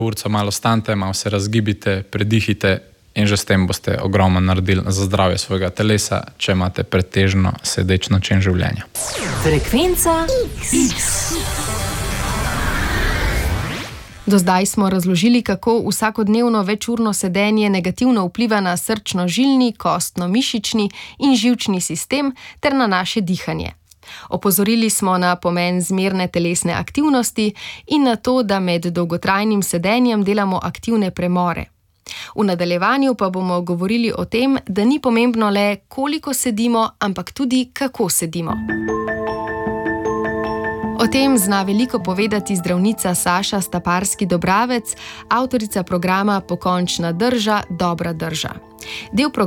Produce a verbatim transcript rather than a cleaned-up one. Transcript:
Urco malo stanite, malo se razgibite, predihite in že s tem boste ogromno naredili za zdravje svojega telesa, če imate pretežno sedeč način življenja. Frekvenca X. Do zdaj smo razložili, kako vsakodnevno večurno sedenje negativno vpliva na srčno-žilni, kostno-mišični in živčni sistem ter na naše dihanje. Opozorili smo na pomen zmerne telesne aktivnosti in na to, da med dolgotrajnim sedenjem delamo aktivne premore. V nadaljevanju pa bomo govorili o tem, da ni pomembno le, koliko sedimo, ampak tudi, kako sedimo. O tem zna veliko povedati zdravnica Saša Staparski-Dobravec, avtorica programa Pokončna drža, dobra drža. Del